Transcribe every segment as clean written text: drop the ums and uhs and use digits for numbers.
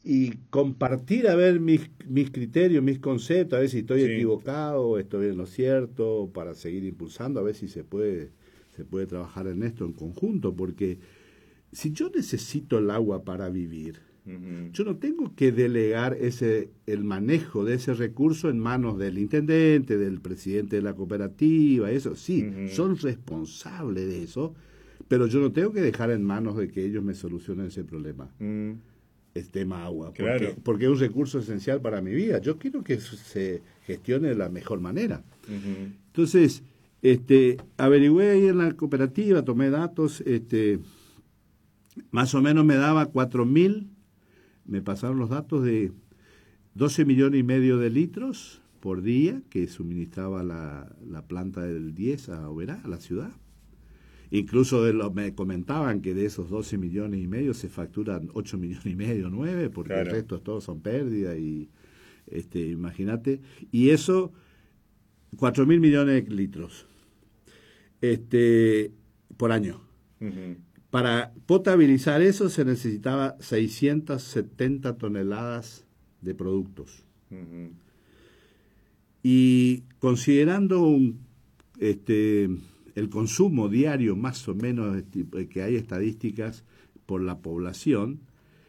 y compartir a ver mis criterios, mis conceptos, a ver si estoy Sí. equivocado, estoy en lo cierto, para seguir impulsando, a ver si se puede trabajar en esto en conjunto, porque si yo necesito el agua para vivir, Ujú. yo no tengo que delegar el manejo de ese recurso en manos del intendente, del presidente de la cooperativa, eso sí, Ujú. son responsables de eso, pero yo no tengo que dejar en manos de que ellos me solucionen ese problema, Mm, el tema agua, Claro. porque es un recurso esencial para mi vida. Yo quiero que se gestione de la mejor manera. Ujú. Entonces, averigüé ahí en la cooperativa, tomé datos, más o menos me daba 4.000, me pasaron los datos de 12 millones y medio de litros por día que suministraba la planta del 10 a Oberá, a la ciudad. Incluso me comentaban que de esos 12 millones y medio se facturan 8 millones y medio, 9, porque Claro. el resto todos son pérdidas y imagínate. Y eso, 4.000 millones de litros por año. Ujú. Para potabilizar eso se necesitaba 670 toneladas de productos. Ujú. Y considerando el consumo diario, más o menos, que hay estadísticas por la población,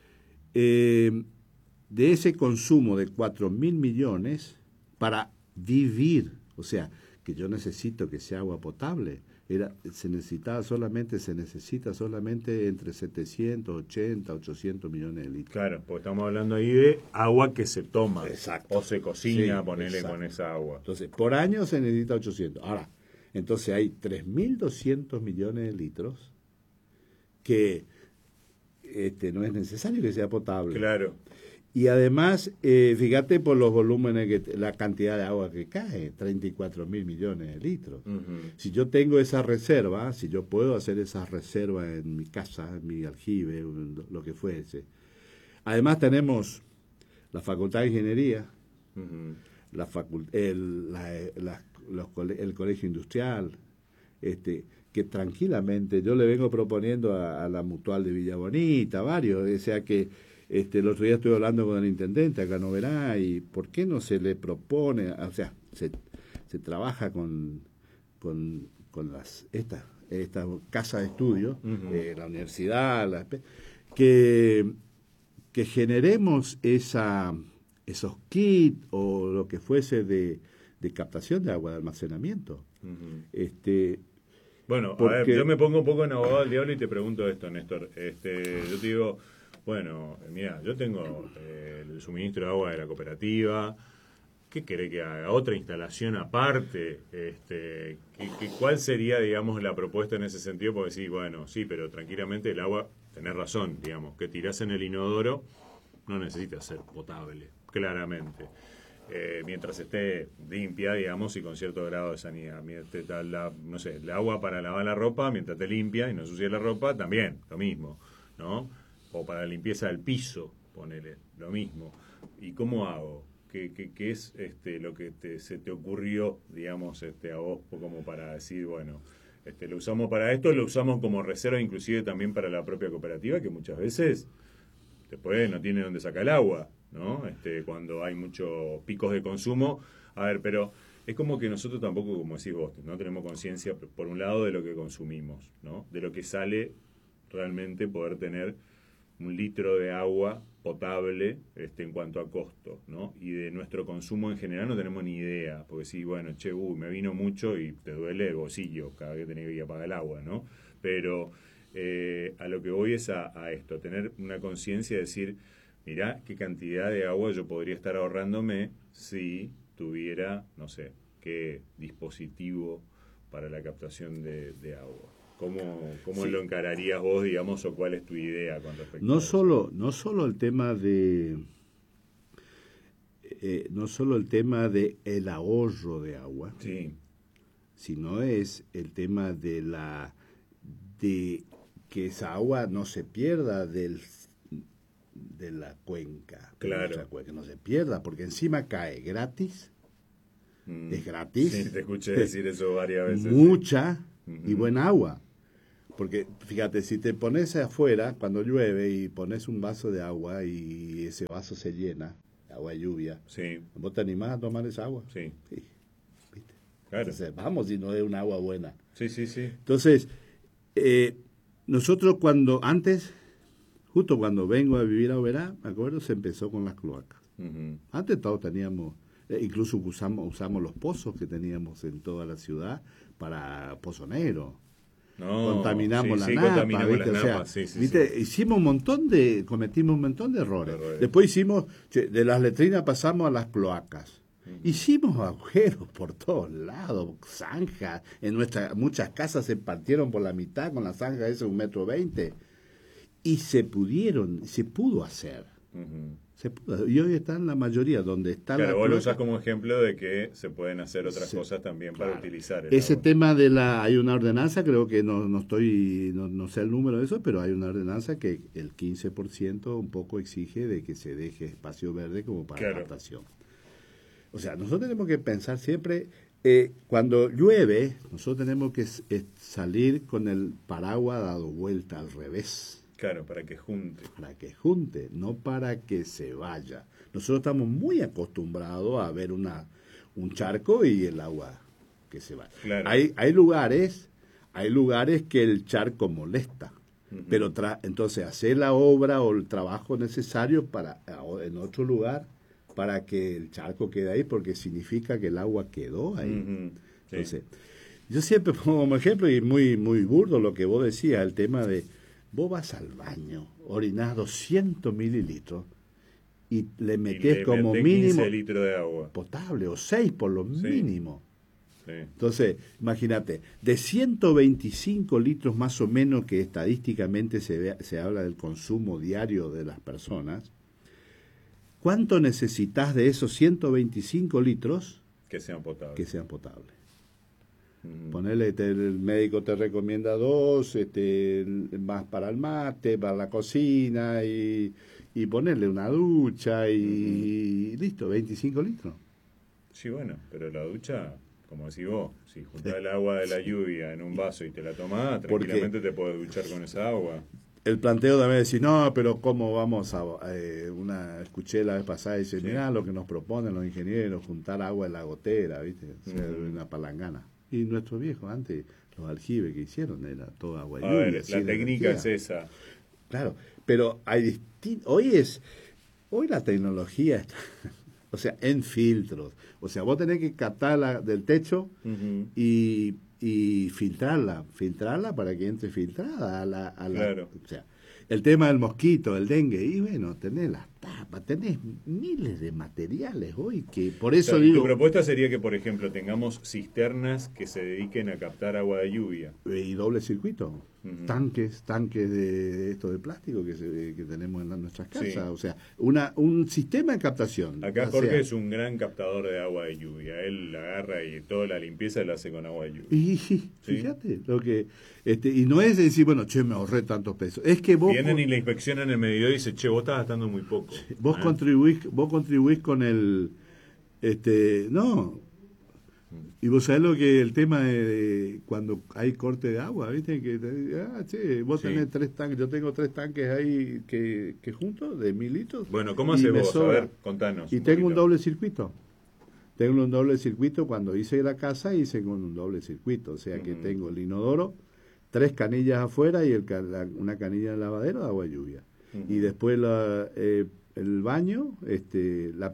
de ese consumo de 4.000 millones para vivir, o sea, que yo necesito que sea agua potable, se necesita solamente entre 780, 800 millones de litros. Claro, porque estamos hablando ahí de agua que se toma. Exacto. O se cocina, Sí, ponele exacto. con esa agua. Entonces, por año se necesita 800. Ahora, entonces hay 3.200 millones de litros que no es necesario que sea potable. Claro. Y además, fíjate por los volúmenes, la cantidad de agua que cae, 34.000 millones de litros. Ujú. Si yo tengo esa reserva, si yo puedo hacer esa reserva en mi casa, en mi aljibe, lo que fuese. Además tenemos la Facultad de Ingeniería, Ujú. el Colegio Industrial, que tranquilamente yo le vengo proponiendo a la Mutual de Villa Bonita, varios, o sea que el otro día estuve hablando con el intendente acá no verá, y ¿por qué no se le propone, o sea, se trabaja con estas casas de estudio, Ujú. la universidad, que generemos esos kits o lo que fuese de captación de agua, de almacenamiento. Ujú. Bueno, a ver, Porque yo me pongo un poco en abogado del diablo y te pregunto esto, Néstor. Yo te digo, bueno, mira, yo tengo el suministro de agua de la cooperativa. ¿Qué querés que haga? ¿Otra instalación aparte? ¿Cuál sería, digamos, la propuesta en ese sentido? Porque sí, bueno, sí, pero tranquilamente el agua, tenés razón, digamos, que tirás en el inodoro no necesita ser potable, claramente. Mientras esté limpia, digamos, y con cierto grado de sanidad. No sé, el agua para lavar la ropa, mientras te limpia y no ensucia la ropa, también, lo mismo, ¿no? O para la limpieza del piso, ponele, lo mismo. ¿Y cómo hago? ¿Qué es lo que se te ocurrió, digamos, a vos, como para decir, bueno, lo usamos para esto, lo usamos como reserva inclusive también para la propia cooperativa, que muchas veces después no tiene dónde sacar el agua, ¿no? Cuando hay muchos picos de consumo. A ver, pero es como que nosotros tampoco, como decís vos, no tenemos conciencia, por un lado, de lo que consumimos, ¿no? De lo que sale realmente poder tener un litro de agua potable en cuanto a costo, ¿no? Y de nuestro consumo en general no tenemos ni idea, porque sí, bueno, me vino mucho y te duele el bolsillo cada vez que tenés que ir a pagar el agua, ¿no? Pero a lo que voy es a esto, tener una conciencia de decir, mirá qué cantidad de agua yo podría estar ahorrándome si tuviera, no sé, qué dispositivo para la captación de agua. ¿Cómo sí, lo encararías vos, digamos, o cuál es tu idea con respecto a no eso? solo el tema no solo el tema de el ahorro de agua, Sí, sino es el tema de que esa agua no se pierda de la cuenca, de claro. nuestra cuenca, no se pierda, porque encima cae gratis, es gratis, Sí, te escuché decir eso varias veces. mucha Sí. y Ujú. buena agua. Porque, fíjate, si te pones afuera cuando llueve y pones un vaso de agua y ese vaso se llena, agua de lluvia, Sí, ¿vos te animás a tomar esa agua? sí, Sí, ¿viste? claro. Entonces, vamos si no es un agua buena. Sí, sí, sí. Entonces, nosotros antes, justo cuando vengo a vivir a Oberá, me acuerdo, se empezó con las cloacas. Ujú. Antes todos teníamos, incluso usamos los pozos que teníamos en toda la ciudad para Pozo Negro. No, Contaminamos sí, la sí, napa, contaminamos ¿viste? las O sea, napas, sí, sí, ¿viste? sí. Cometimos un montón de errores. Errores. Después de las letrinas pasamos a las cloacas. Hicimos agujeros por todos lados, zanjas. Muchas casas se partieron por la mitad con la zanja esa de 1,20 m. Y se pudo hacer. Ujú. Y hoy están la mayoría donde está Claro, la vos lo cloaca. usás como ejemplo de que se pueden hacer otras Sí, cosas también claro. para utilizar el Ese agua. tema hay una ordenanza, creo que no sé el número de eso, pero hay una ordenanza que el 15% un poco exige de que se deje espacio verde como para Claro. captación. O sea, nosotros tenemos que pensar siempre, cuando llueve, nosotros tenemos que salir con el paraguas dado vuelta al revés. Claro, para que junte. Para que junte, no para que se vaya. Nosotros estamos muy acostumbrados a ver un charco y el agua que se va. Claro. Hay lugares que el charco molesta, Ujú. pero entonces hacer la obra o el trabajo necesario en otro lugar para que el charco quede ahí, porque significa que el agua quedó ahí. Ujú. Sí. Entonces, yo siempre pongo como ejemplo, y muy, muy burdo lo que vos decías, el tema de vos vas al baño, orinás 200 mililitros y le metés como metés mínimo 15 litros de agua. potable, o 6 por lo Sí. mínimo. Sí. Entonces, imagínate, de 125 litros más o menos que estadísticamente se habla del consumo diario de las personas, ¿cuánto necesitas de esos 125 litros Que sean potables. que sean potables? Ujú. Ponerle, el médico te recomienda 2, más para el mate, para la cocina y ponerle una ducha y listo, 25 litros. Sí, bueno, pero la ducha, como decís vos, si juntás el agua de la lluvia en un vaso y te la tomás, ¿Por qué? tranquilamente te podés duchar con esa agua. El planteo también es decir, no, pero ¿cómo vamos a...? Escuché la vez pasada y dice, Sí. mirá lo que nos proponen los ingenieros, juntar agua en la gotera, ¿viste? O sea, una palangana. Y nuestros viejos antes, los aljibes que hicieron, era toda agua A lluvia. ver, la sin técnica energía. es esa. Claro, pero hoy la tecnología está, o sea, en filtros. O sea, vos tenés que captarla del techo Ujú. y filtrarla para que entre filtrada Claro. o sea, el tema del mosquito, el dengue, y bueno, tenés las tapas, tenés miles de materiales hoy que por eso O sea, y digo, tu propuesta sería que, por ejemplo, tengamos cisternas que se dediquen a captar agua de lluvia. y doble circuito, Ujú. tanques de esto de plástico que tenemos en nuestras casas, Sí. o sea, un sistema de captación. Acá o Jorge sea, es un gran captador de agua de lluvia. Él la agarra y toda la limpieza la hace con agua de lluvia. y fíjate, lo que y no es decir, bueno, che, me ahorré tantos pesos, es que Vienen y le inspeccionan el medidor y dicen, che, vos estás gastando muy poco. vos Ah. contribuís con el no. Y vos sabés lo que el tema de cuando hay corte de agua, ¿viste? Que che, vos Sí. tenés 3 tanques, yo tengo 3 tanques ahí que junto de 1.000 litros. Bueno, ¿cómo y haces me vos? sobra. A ver, contanos. Y tengo un poquito. doble circuito. Tengo un doble circuito, cuando hice la casa hice con un doble circuito, o sea que Ujú. tengo el inodoro, 3 canillas afuera y una canilla de lavadero de agua de lluvia. Ujú. Y después el baño, la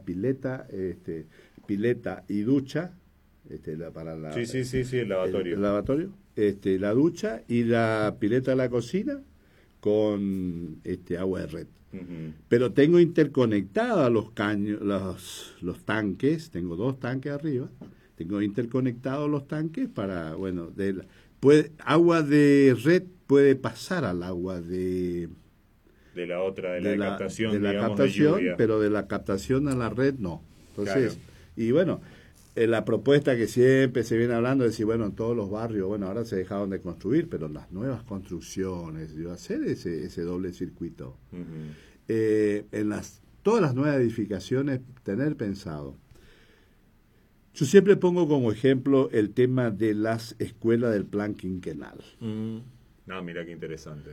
pileta y ducha, para la, Sí, el lavatorio. el lavatorio, la ducha y la pileta de la cocina con agua de red. Ujú. Pero tengo interconectadas los tanques, tengo 2 tanques arriba, tengo interconectados los tanques para, bueno, agua de red puede pasar al agua de De la otra, de la captación, de la digamos, captación, de lluvia. pero de la captación a la red no. Entonces, Claro. y bueno, la propuesta que siempre se viene hablando es decir, bueno, en todos los barrios, bueno, ahora se dejaron de construir, pero las nuevas construcciones, hacer ese doble circuito. Ujú. Todas las nuevas edificaciones, tener pensado. Yo siempre pongo como ejemplo el tema de las escuelas del plan quinquenal. Mm. No, mira qué interesante.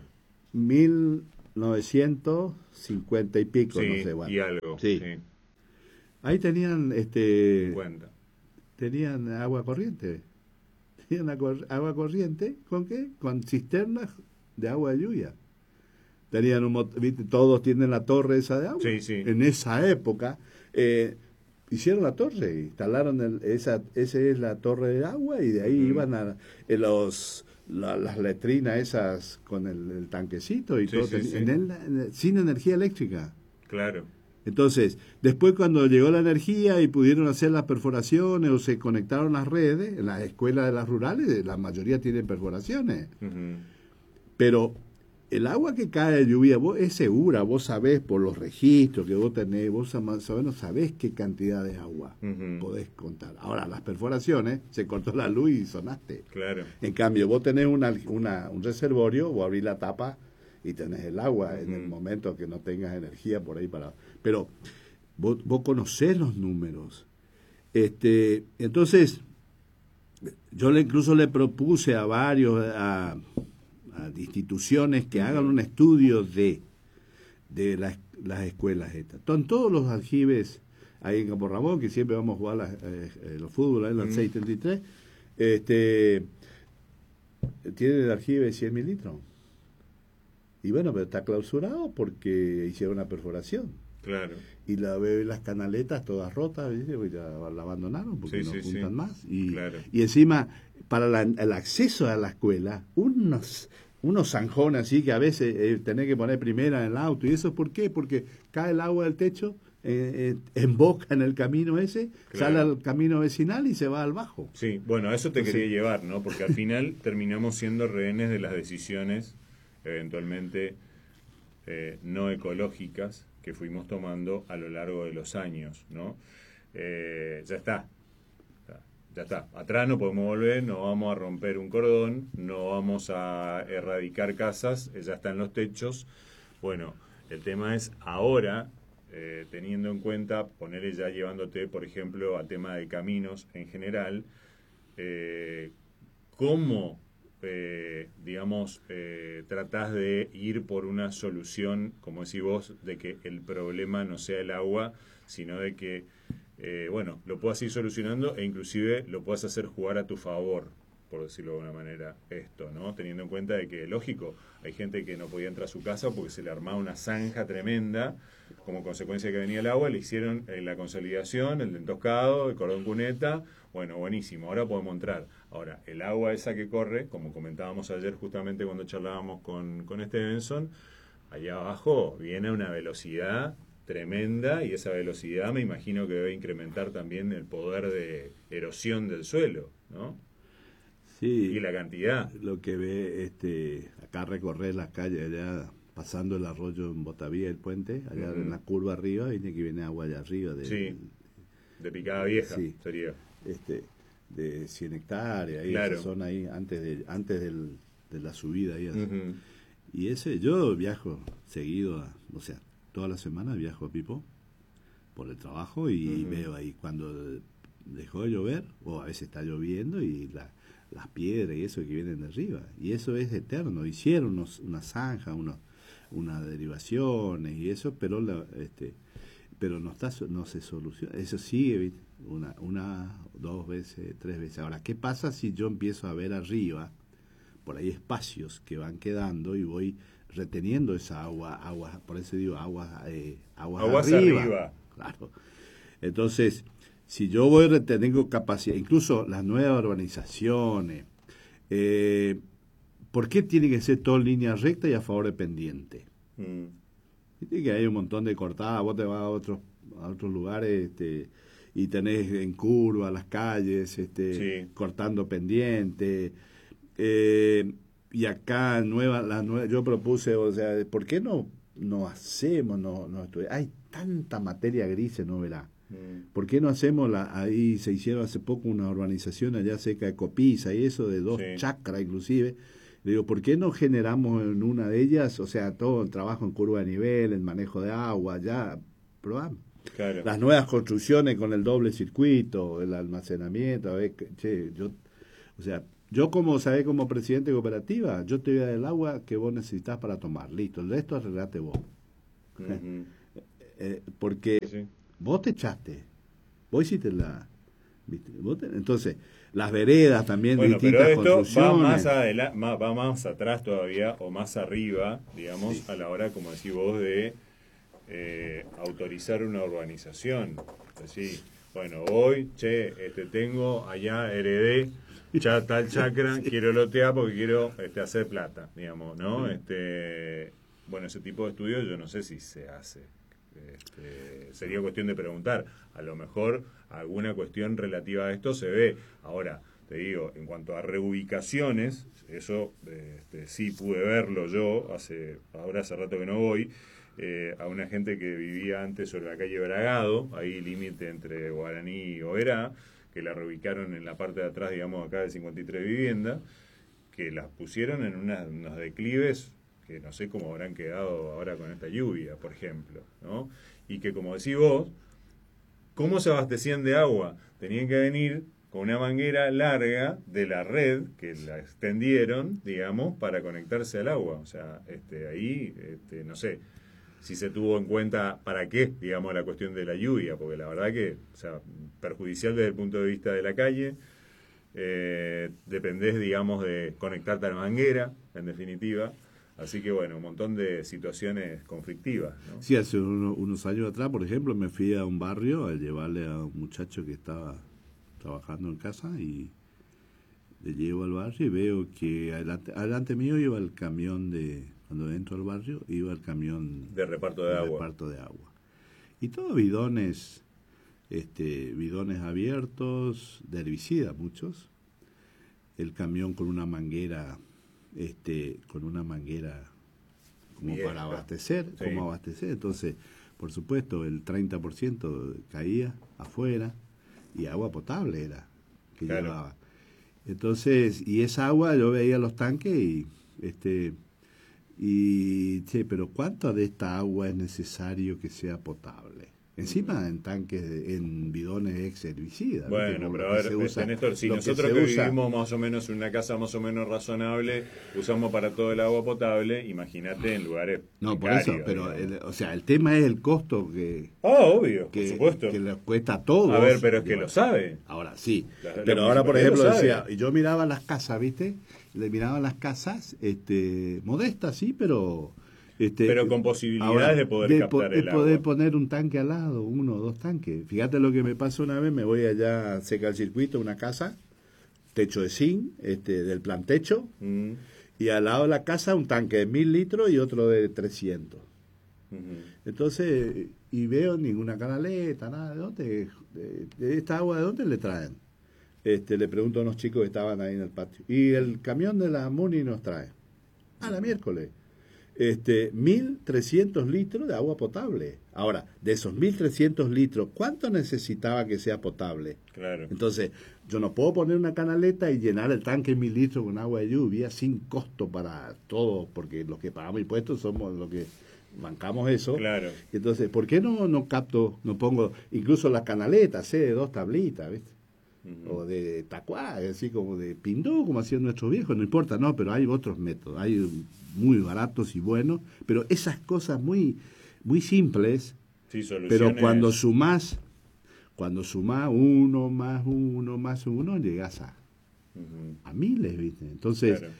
1950 y pico, Sí, no sé, bueno. y algo. Sí. Sí. Ahí tenían, 50. tenían agua corriente. Tenían agua corriente, ¿con qué? Con cisternas de agua de lluvia. Tenían ¿viste? Todos tienen la torre esa de agua. Sí, sí. En esa época hicieron la torre, instalaron esa es la torre de agua y de ahí iban a las letrinas esas con el tanquecito y Sí, todo, sí, sí. sin energía eléctrica. Claro. Entonces, después cuando llegó la energía y pudieron hacer las perforaciones o se conectaron las redes, en las escuelas de las rurales, la mayoría tienen perforaciones. Ujú. Pero el agua que cae de lluvia es segura, vos sabés por los registros que vos tenés, vos más o menos sabés qué cantidad de agua podés contar. Ahora, las perforaciones, se cortó la luz y sonaste. Claro. En cambio, vos tenés un reservorio, vos abrís la tapa y tenés el agua en el momento que no tengas energía por ahí para... Pero vos conocés los números. Entonces, yo incluso le propuse a varios... a instituciones que hagan un estudio de las escuelas estas. Están todos los aljibes ahí en Campo Ramón, que siempre vamos a jugar los fútbol ahí en la 633, tienen el aljibe de 100.000 litros. Y bueno, pero está clausurado porque hicieron una perforación. Claro. Y las canaletas todas rotas, ¿viste? Pues ya la abandonaron porque no juntan más. Y encima, para el acceso a la escuela, unos zanjones así que a veces tenés que poner primera en el auto. ¿Y eso por qué? Porque cae el agua del techo, emboca en el camino ese, sale al camino vecinal y se va al bajo. Sí, bueno, a eso te quería llevar, ¿no? Porque al final terminamos siendo rehenes de las decisiones, eventualmente no ecológicas, que fuimos tomando a lo largo de los años, ¿no? Ya está. Atrás no podemos volver, no vamos a romper un cordón, no vamos a erradicar casas, ya están los techos. Bueno, el tema es ahora, teniendo en cuenta, ponerle ya llevándote, por ejemplo, a tema de caminos en general, cómo, tratás de ir por una solución, como decís vos, de que el problema no sea el agua, sino de que lo puedas ir solucionando e inclusive lo puedas hacer jugar a tu favor, por decirlo de alguna manera, esto, ¿no? Teniendo en cuenta de que, lógico, hay gente que no podía entrar a su casa porque se le armaba una zanja tremenda, como consecuencia de que venía el agua, le hicieron la consolidación, el entoscado, el cordón cuneta, bueno, buenísimo, ahora podemos entrar. Ahora, el agua esa que corre, como comentábamos ayer justamente cuando charlábamos con Stevenson, allá abajo viene a una velocidad tremenda y esa velocidad me imagino que debe incrementar también el poder de erosión del suelo, ¿no? Sí. Y la cantidad. Lo que ve acá recorrer las calles allá, pasando el arroyo en Botavía, el puente, allá en la curva arriba, viene agua allá arriba. De Picada Vieja, sería. De 100 hectáreas, ahí, esa zona ahí, antes de la subida ahí. Y yo viajo seguido, toda la semana viajo a Pipo por el trabajo y veo ahí cuando dejó de llover, o a veces está lloviendo y las piedras y eso que vienen de arriba, y eso es eterno. Hicieron una zanja, unas derivaciones y eso, pero no se soluciona. Eso sigue, ¿viste? Una, 2 veces, 3 veces. Ahora, ¿qué pasa si yo empiezo a ver arriba, por ahí espacios que van quedando y voy reteniendo esa agua, por eso digo aguas arriba. Claro. Entonces, si yo voy reteniendo capacidad, incluso las nuevas urbanizaciones, ¿por qué tiene que ser todo en línea recta y a favor de pendiente? Viste que hay un montón de cortadas, vos te vas a otros lugares y tenés en curva las calles, cortando pendiente. Y acá yo propuse, ¿por qué no hacemos, hay tanta materia gris, no verá? ¿Por qué no hacemos ahí se hicieron hace poco una urbanización allá cerca de Copiza y eso de 2 chacras inclusive? Le digo, ¿por qué no generamos en una de ellas, todo el trabajo en curva de nivel, el manejo de agua, ya probamos? Claro. Las nuevas construcciones con el doble circuito, el almacenamiento, Yo como, ¿sabés? Como presidente de cooperativa, yo te voy a dar el agua que vos necesitas para tomar. Listo, el resto arreglate vos. Ujú. Porque Sí. vos te echaste, vos hiciste la... ¿viste? Entonces, las veredas también, Bueno, pero distintas esto construcciones. va más atrás todavía, o más arriba, digamos, Sí. a la hora, como decís vos, de autorizar una urbanización. Así, bueno, hoy, tengo allá, heredé ya tal chacra, quiero lotear porque quiero hacer plata, digamos, ¿no? Bueno, ese tipo de estudios yo no sé si se hace. Sería cuestión de preguntar. A lo mejor alguna cuestión relativa a esto se ve. Ahora, te digo, en cuanto a reubicaciones, eso sí pude verlo yo, ahora hace rato que no voy, a una gente que vivía antes sobre la calle Bragado, ahí límite entre Guaraní y Oberá, que la reubicaron en la parte de atrás, digamos, acá de 53 viviendas, que las pusieron en unos declives que no sé cómo habrán quedado ahora con esta lluvia, por ejemplo, ¿no? Y que, como decís vos, ¿cómo se abastecían de agua? Tenían que venir con una manguera larga de la red que la extendieron, digamos, para conectarse al agua. O sea, ahí, no sé si se tuvo en cuenta para qué, digamos, la cuestión de la lluvia, porque la verdad que, o sea, perjudicial desde el punto de vista de la calle, dependés, digamos, de conectarte a la manguera, en definitiva. Así que, bueno, un montón de situaciones conflictivas, ¿no? Sí, hace unos años atrás, por ejemplo, me fui a un barrio a llevarle a un muchacho que estaba trabajando en casa y le llevo al barrio y veo que adelante mío iba el camión cuando entro al barrio, iba el camión De reparto de agua. reparto de agua. Y todos bidones, bidones abiertos, de herbicida muchos, el camión con una manguera, como Vieja. para abastecer, Sí. Entonces, por supuesto, el 30% caía afuera y agua potable era que Claro. llevaba. Entonces, y esa agua yo veía los tanques che, pero ¿cuánto de esta agua es necesario que sea potable? Encima en tanques, en bidones ex herbicida. Bueno, pero a ver, Néstor, si nosotros que vivimos más o menos en una casa más o menos razonable, usamos para todo el agua potable, imagínate en lugares No, por precarios, eso, pero digamos. o sea, el tema es el costo que Obvio, por supuesto. que les cuesta a todos. A ver, pero es que lo sabe. Ahora sí. La Pero ahora, por municipalidad ejemplo, lo sabe. decía, yo miraba las casas, ¿viste? Le miraba las casas, modestas, sí, pero... Pero con posibilidades de poder captar el poder agua. poner un tanque al lado, 1 o 2 tanques. Fíjate lo que me pasó una vez, me voy allá cerca del circuito, una casa, techo de zinc, del plan techo, Mm, y al lado de la casa un tanque de 1000 litros y otro de 300. ujú. Entonces, y veo ninguna canaleta, nada, ¿de dónde? ¿De esta agua de dónde le traen? Le pregunto a unos chicos que estaban ahí en el patio. Y el camión de la Muni nos trae. La miércoles. 1.300 litros de agua potable. Ahora, de esos 1.300 litros, ¿cuánto necesitaba que sea potable? Claro. Entonces, yo no puedo poner una canaleta y llenar el tanque de 1.000 litros con agua de lluvia sin costo para todos, porque los que pagamos impuestos somos los que bancamos eso. Claro. Entonces, ¿por qué no pongo incluso las canaletas, de 2 tablitas, ¿viste? Ujú. O de tacuá, así como de pindú, como hacían nuestros viejos, no importa, no, pero hay otros métodos, hay muy baratos y buenos, pero esas cosas muy, muy simples, Sí, soluciones. pero cuando sumás 1 más 1 más 1, llegás Ujú. a miles, ¿viste? Entonces, Claro.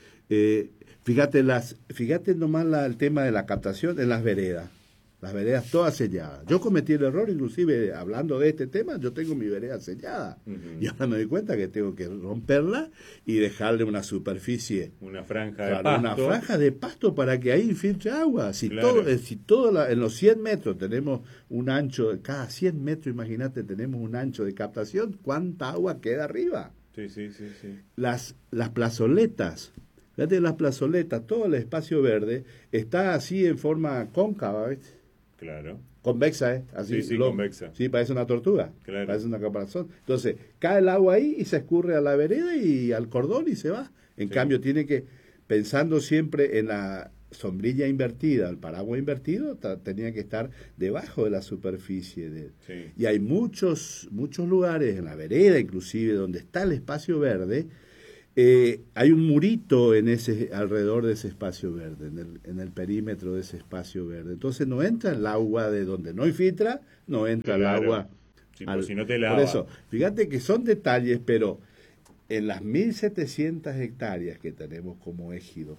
fíjate nomás el tema de la captación en las veredas todas selladas. Yo cometí el error, inclusive hablando de este tema, yo tengo mi vereda sellada. Ujú. Y ahora me doy cuenta que tengo que romperla y dejarle una superficie, Una franja de claro, pasto. una franja de pasto para que ahí infiltre agua. Si Claro. en los 100 metros tenemos un ancho, cada 100 metros, imagínate, tenemos un ancho de captación, ¿cuánta agua queda arriba? Sí, sí, sí, sí. Las plazoletas, fíjate, las plazoletas, todo el espacio verde está así en forma cóncava, ¿ves? Claro. Convexa, ¿eh? Así, Sí, convexa. Sí, parece una tortuga. Claro. Parece una caparazón. Entonces, cae el agua ahí y se escurre a la vereda y al cordón y se va. En Sí. cambio, tiene que, pensando siempre en la sombrilla invertida, el paraguas invertido, tenía que estar debajo de la superficie. Sí. Y hay muchos lugares, en la vereda inclusive, donde está el espacio verde, hay un murito alrededor de ese espacio verde, en el perímetro de ese espacio verde. Entonces no entra el agua de donde no hay filtra, no entra el agua. Sí, pues si no te lava. Por eso, fíjate que son detalles, pero en las 1.700 hectáreas que tenemos como ejido,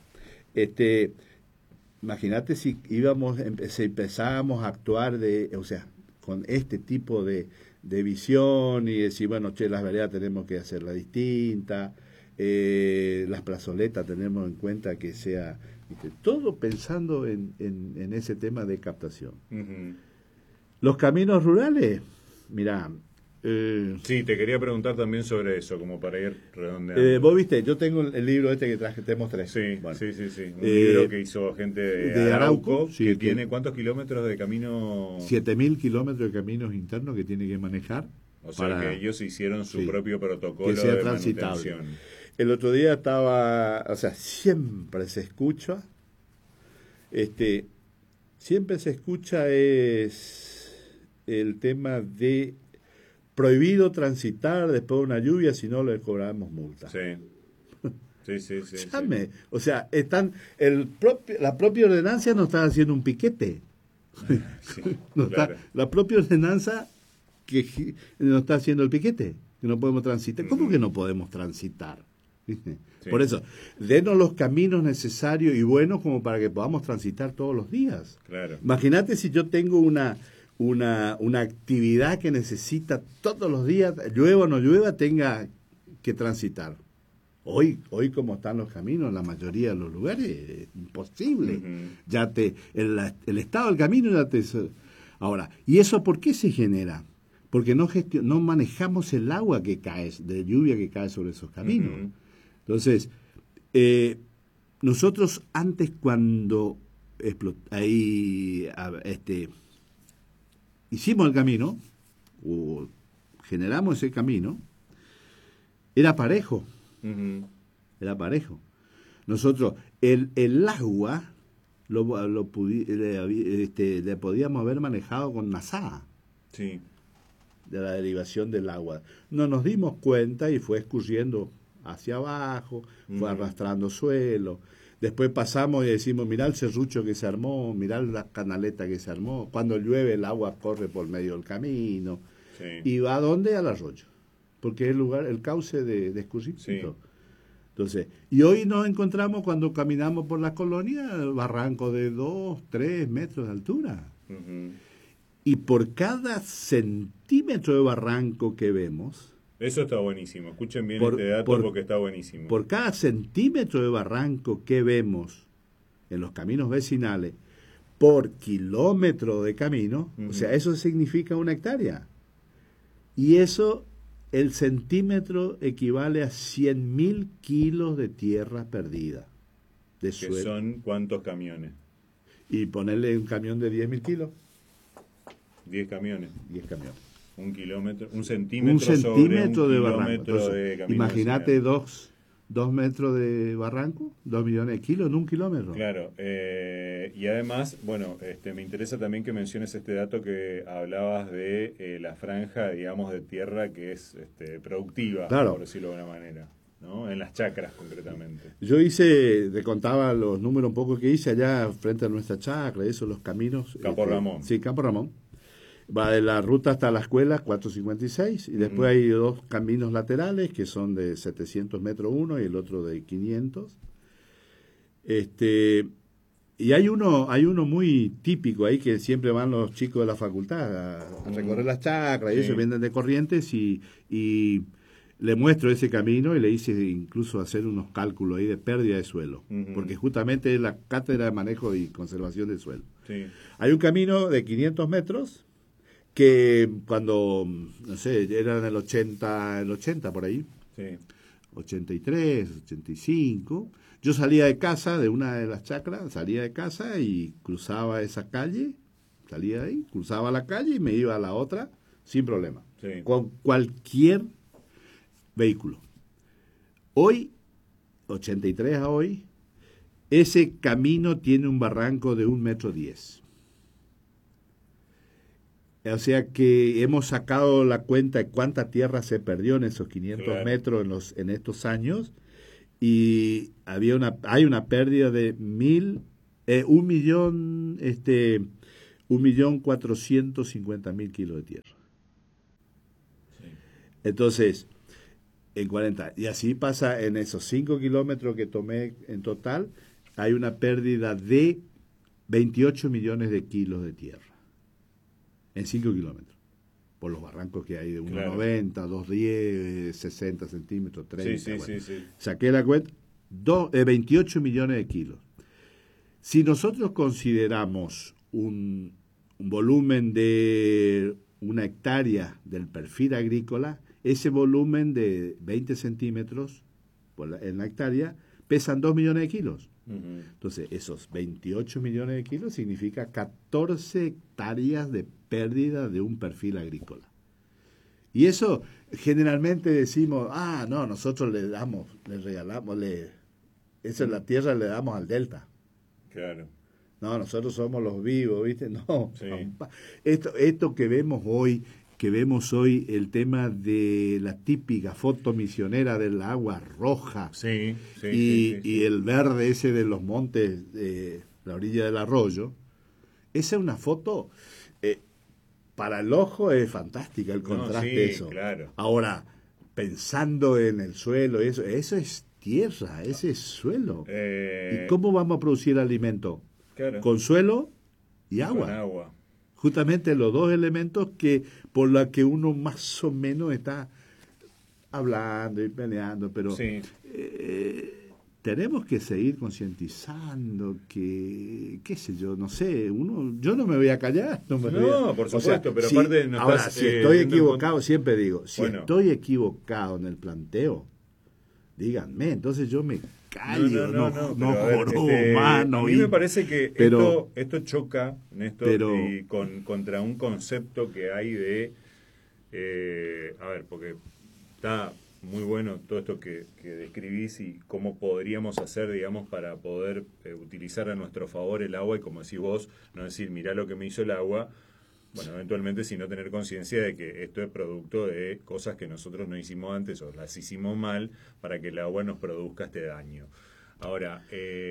imagínate si si empezábamos a actuar con este tipo de visión y decir, bueno, las veredas tenemos que hacerla distinta, las plazoletas tenemos en cuenta que sea, todo pensando en ese tema de captación. Uh-huh. Los caminos rurales, mirá. Sí, te quería preguntar también sobre eso, como para ir redondeando. Vos viste, yo tengo el libro que traje, te mostré. Sí, bueno, sí. Un libro que hizo gente de Arauco, sí, que tiene ¿cuántos kilómetros de camino? 7.000 kilómetros de caminos internos que tiene que manejar. O sea que ellos hicieron su propio protocolo que sea de transitable. manutención. El otro día siempre se escucha, siempre se escucha es el tema de prohibido transitar después de una lluvia si no le cobramos multa. Sí. Sí. O sea, la propia ordenanza nos está haciendo un piquete. Sí, claro. La propia ordenanza que nos está haciendo el piquete, que no podemos transitar. ¿Cómo que no podemos transitar? ¿Viste? Sí. Por eso, denos los caminos necesarios y buenos como para que podamos transitar todos los días. Claro. Imagínate si yo tengo una actividad que necesita todos los días, llueva o no llueva, tenga que transitar. Hoy como están los caminos en la mayoría de los lugares, es imposible. Uh-huh. El estado del camino ya te... Ahora, ¿y eso por qué se genera? Porque no manejamos el agua que cae, de lluvia que cae sobre esos caminos. Uh-huh. Entonces, nosotros antes cuando hicimos el camino, o generamos ese camino, era parejo. Uh-huh. Era parejo. Nosotros, el agua le podíamos haber manejado con Nazá. Sí. De la derivación del agua. No nos dimos cuenta y fue escurriendo hacia abajo, fue arrastrando suelo. Después pasamos y decimos, mirá el serrucho que se armó, mirá la canaleta que se armó. Cuando llueve el agua corre por medio del camino. Sí. ¿Y va a dónde? Al arroyo. Porque es el cauce de escurrimiento. Sí. Entonces, y hoy nos encontramos cuando caminamos por la colonia, barranco de 2, 3 metros de altura. Uh-huh. Y por cada centímetro de barranco que vemos... Eso está buenísimo. Escuchen bien este dato porque está buenísimo. Por cada centímetro de barranco que vemos en los caminos vecinales, por kilómetro de camino, uh-huh. O sea, eso significa 1 hectárea. Y eso, el centímetro equivale a 100.000 kilos de tierra perdida. ¿Que son cuántos camiones? Y ponerle un camión de 10.000 kilos. 10 camiones. 10 camiones. Un centímetro sobre un de barranco. Imagínate 2 metros de barranco, 2 millones de kilos en 1 kilómetro. Claro. Y además, bueno, me interesa también que menciones este dato que hablabas de la franja, digamos, de tierra que es productiva, claro. Por decirlo de alguna manera, ¿no? En las chacras, concretamente. Yo te contaba los números un poco que hice allá frente a nuestra chacra, los caminos. Campo Ramón. Sí, Campo Ramón. Va de la ruta hasta la escuela, 456, y después hay 2 caminos laterales que son de 700 metros uno y el otro de 500. Y hay uno muy típico ahí que siempre van los chicos de la facultad a recorrer las chacras, y ellos vienen de Corrientes y le muestro ese camino y le hice incluso hacer unos cálculos ahí de pérdida de suelo, porque justamente es la cátedra de manejo y conservación del suelo. Sí. Hay un camino de 500 metros que cuando, no sé, era en el 80 por ahí, sí. 83, 85, yo salía de casa, de una de las chacras, salía de casa y cruzaba esa calle, salía de ahí, cruzaba la calle y me iba a la otra sin problema, sí. Con cualquier vehículo. Hoy, 83 a hoy, ese camino tiene un barranco de 1,10 metros. O sea que hemos sacado la cuenta de cuánta tierra se perdió en esos 500 claro. metros en estos años, y hay una pérdida de 1.450.000 kilos de tierra. Sí. Entonces, en 40, y así pasa en esos 5 kilómetros que tomé en total, hay una pérdida de 28 millones de kilos de tierra en 5 kilómetros, por los barrancos que hay de 1,90, 2,10, 60 centímetros, 30. Sí. Saqué la cuenta, 28 millones de kilos. Si nosotros consideramos un volumen de una hectárea del perfil agrícola, ese volumen de 20 centímetros en la hectárea pesan 2 millones de kilos. Uh-huh. Entonces, esos 28 millones de kilos significa 14 hectáreas de pérdida de un perfil agrícola. Y eso generalmente decimos, no, nosotros le regalamos, eso en la tierra le damos al delta. Claro. No, nosotros somos los vivos, ¿viste? No. Sí. Esto que vemos hoy, el tema de la típica foto misionera del agua roja Sí. y el verde ese de los montes de la orilla del arroyo, esa es una foto, para el ojo es fantástica el contraste, eso. Claro. Ahora, pensando en el suelo, eso es tierra, ese es suelo. ¿Y cómo vamos a producir alimento? Claro. Con suelo y agua. Con agua. Justamente los dos elementos por los que uno más o menos está hablando y peleando, pero sí. Tenemos que seguir concientizando que, qué sé yo, no sé, yo no me voy a callar. Por supuesto, pero si, aparte no ahora, estás, si estoy equivocado, siempre digo, si bueno. estoy equivocado en el planteo, díganme, entonces yo me callo, no jorobo mano. A mí me parece que esto choca, Néstor, contra un concepto que hay de... porque está muy bueno todo esto que describís y cómo podríamos hacer, digamos, para poder utilizar a nuestro favor el agua y, como decís vos, no decir, mirá lo que me hizo el agua, bueno, eventualmente sino tener conciencia de que esto es producto de cosas que nosotros no hicimos antes o las hicimos mal para que el agua nos produzca este daño. Ahora,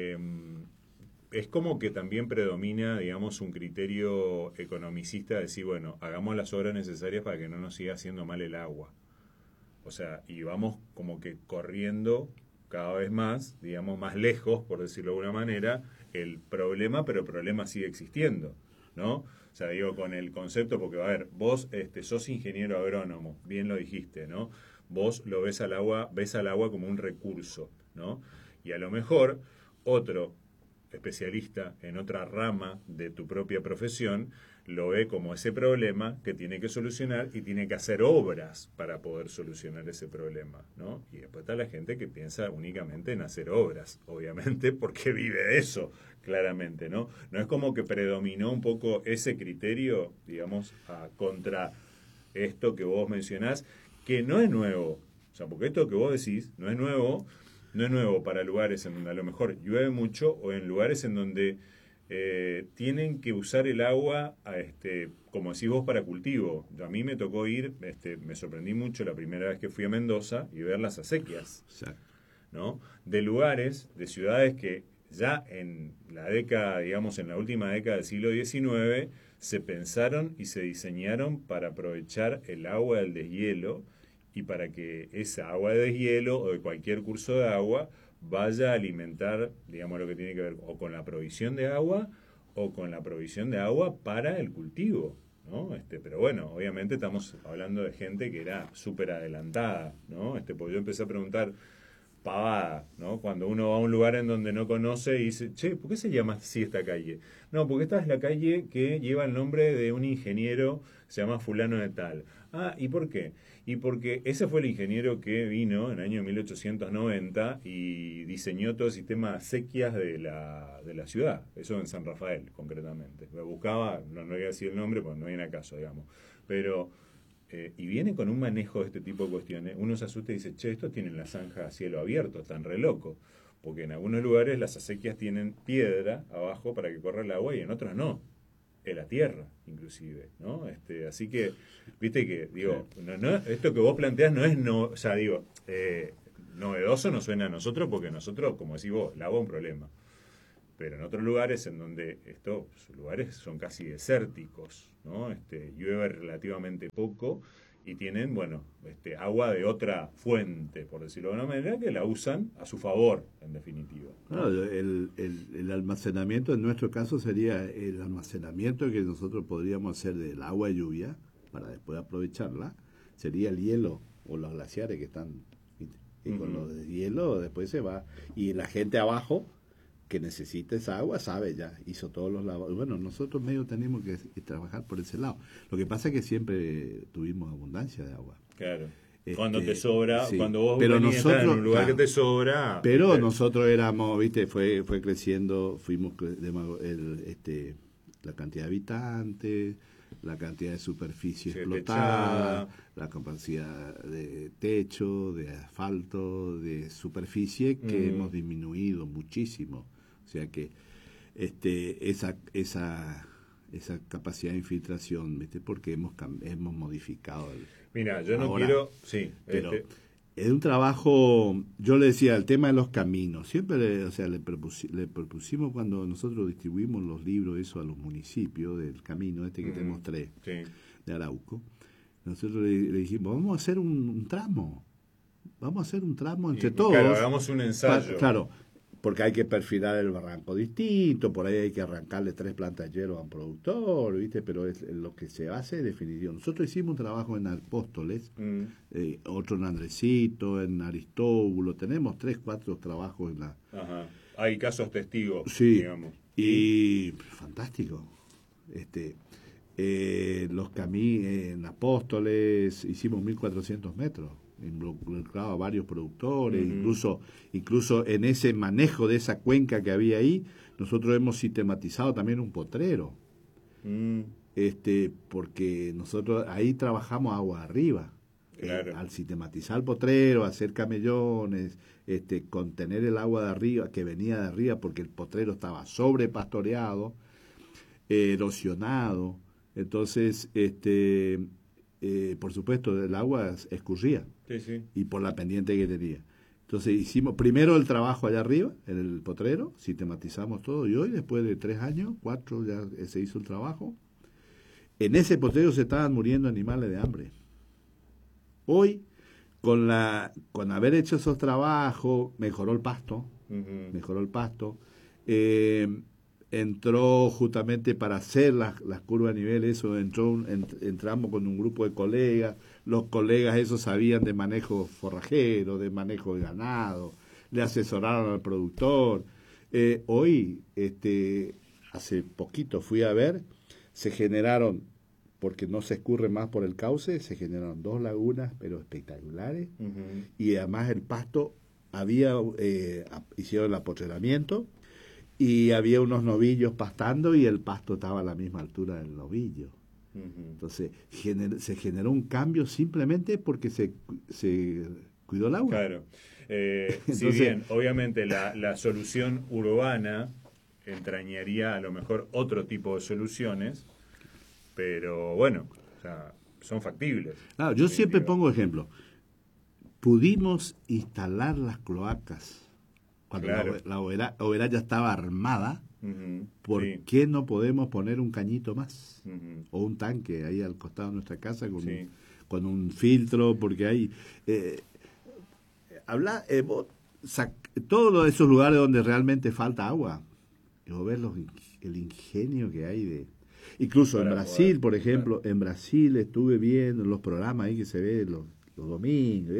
es como que también predomina, digamos, un criterio economicista de decir, bueno, hagamos las obras necesarias para que no nos siga haciendo mal el agua. O sea, y vamos como que corriendo cada vez más, digamos, más lejos, por decirlo de alguna manera, el problema, pero el problema sigue existiendo, ¿no? O sea, digo, con el concepto, porque, a ver, vos sos ingeniero agrónomo, bien lo dijiste, ¿no? Vos lo ves al agua como un recurso, ¿no? Y a lo mejor otro especialista en otra rama de tu propia profesión lo ve como ese problema que tiene que solucionar y tiene que hacer obras para poder solucionar ese problema, ¿no? Y después está la gente que piensa únicamente en hacer obras, obviamente, porque vive de eso, claramente, ¿no? No es como que predominó un poco ese criterio, digamos, contra esto que vos mencionás, que no es nuevo. O sea, porque esto que vos decís no es nuevo para lugares en donde a lo mejor llueve mucho o en lugares en donde tienen que usar el agua, como decís vos, para cultivo. A mí me tocó ir, me sorprendí mucho la primera vez que fui a Mendoza y ver las acequias, ¿no? De lugares, de ciudades que ya en la década, digamos, en la última década del siglo XIX, se pensaron y se diseñaron para aprovechar el agua del deshielo y para que esa agua de deshielo o de cualquier curso de agua vaya a alimentar, digamos, lo que tiene que ver o con la provisión de agua o con la provisión de agua para el cultivo, ¿no? Pero bueno, obviamente estamos hablando de gente que era súper adelantada, ¿no? Porque yo empecé a preguntar pavada, ¿no? Cuando uno va a un lugar en donde no conoce y dice, che, ¿por qué se llama así esta calle? No, porque esta es la calle que lleva el nombre de un ingeniero, se llama fulano de tal. Ah, ¿y por qué? Y porque ese fue el ingeniero que vino en el año 1890 y diseñó todo el sistema de acequias de la ciudad, eso en San Rafael, concretamente. Me buscaba, no voy a decir el nombre porque no viene a caso, digamos, pero... y viene con un manejo de este tipo de cuestiones, uno se asusta y dice, che, estos tienen la zanja a cielo abierto, están re locos, porque en algunos lugares las acequias tienen piedra abajo para que corra el agua y en otros no, es la tierra, inclusive, ¿no? Así que, viste que, digo, no, esto que vos planteás no es, o sea, digo, novedoso nos suena a nosotros, porque nosotros, como decís vos, el agua es un problema. Pero en otros lugares en donde estos lugares son casi desérticos, ¿no? Llueve relativamente poco y tienen, bueno, agua de otra fuente, por decirlo de una manera, que la usan a su favor, en definitiva, ¿no? Claro, el almacenamiento en nuestro caso sería el almacenamiento que nosotros podríamos hacer del agua de lluvia para después aprovecharla, sería el hielo o los glaciares que están, ¿viste? Y con los de hielo después se va, y la gente abajo que necesita esa agua sabe ya, hizo todos los lavados. Bueno, nosotros medio tenemos que trabajar por ese lado. Lo que pasa es que siempre tuvimos abundancia de agua. Claro. Cuando te sobra, sí. cuando vos pero venís nosotros, a estar en un lugar claro, que te sobra... pero nosotros éramos, viste, fue creciendo, fuimos la cantidad de habitantes, la cantidad de superficie explotada, la capacidad de techo, de asfalto, de superficie que hemos disminuido muchísimo. O sea que esa capacidad de infiltración, ¿viste? Porque hemos modificado Mira, yo no ahora, quiero... Sí, pero es un trabajo, yo le decía, el tema de los caminos, siempre le propusimos cuando nosotros distribuimos los libros eso a los municipios del camino que te mostré, de Arauco, nosotros le dijimos, vamos a hacer un tramo entre todos. Claro, hagamos un ensayo. Claro, porque hay que perfilar el barranco distinto, por ahí hay que arrancarle 3 plantas de hierro a un productor, ¿viste? Pero es lo que se hace de definición. Nosotros hicimos un trabajo en Apóstoles, otro en Andresito, en Aristóbulo, tenemos 3, 4 trabajos en la... Ajá. Hay casos testigos, sí, digamos. Y fantástico. Los caminos en Apóstoles hicimos 1.400 metros. Involucrado a varios productores, incluso en ese manejo de esa cuenca que había ahí, nosotros hemos sistematizado también un potrero, porque nosotros ahí trabajamos agua arriba, claro. Al sistematizar el potrero, hacer camellones, contener el agua de arriba, que venía de arriba, porque el potrero estaba sobrepastoreado, erosionado, entonces, por supuesto, el agua escurría. Sí. Y por la pendiente que tenía. Entonces hicimos primero el trabajo allá arriba, en el potrero, sistematizamos todo, y hoy, después de 3 años, 4, ya se hizo el trabajo. En ese potrero se estaban muriendo animales de hambre. Hoy, con haber hecho esos trabajos, mejoró el pasto, entró justamente para hacer las curvas a nivel, eso entramos con un grupo de colegas, los colegas esos sabían de manejo forrajero, de manejo de ganado, le asesoraron al productor. Hoy, hace poquito fui a ver, se generaron, porque no se escurre más por el cauce, se generaron 2 lagunas, pero espectaculares, y además el pasto hicieron el apoderamiento, y había unos novillos pastando y el pasto estaba a la misma altura del novillo. Entonces se generó un cambio simplemente porque se cuidó el agua. Claro. Entonces, si bien obviamente la solución urbana entrañaría a lo mejor otro tipo de soluciones, pero bueno, o sea, son factibles. Claro, yo siempre pongo ejemplo. Pudimos instalar las cloacas cuando la hoguera ya estaba armada. ¿Por qué no podemos poner un cañito más? O un tanque ahí al costado de nuestra casa con un filtro, porque hay... todos esos lugares donde realmente falta agua, vos ves el ingenio que hay incluso en Brasil, por ejemplo, en Brasil estuve viendo los programas ahí que se ve los domingos,